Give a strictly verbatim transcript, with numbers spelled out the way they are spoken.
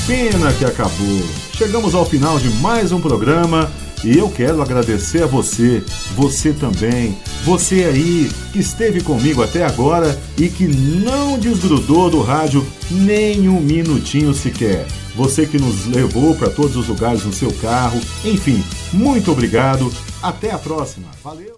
pena que acabou. Chegamos ao final de mais um programa e eu quero agradecer a você, você também, você aí que esteve comigo até agora e que não desgrudou do rádio nem um minutinho sequer. Você que nos levou para todos os lugares no seu carro, enfim, muito obrigado. Até a próxima. Valeu!